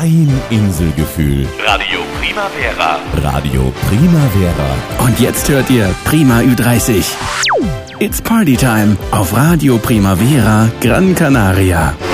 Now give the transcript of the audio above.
Dein Inselgefühl. Radio Primavera. Radio Primavera. Und jetzt hört ihr Prima Ü30. It's Party Time auf Radio Primavera Gran Canaria.